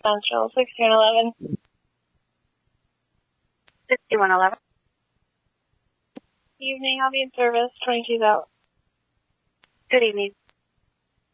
Central, 6111. 6111. Evening, I'll be in service, 22's out. Good evening.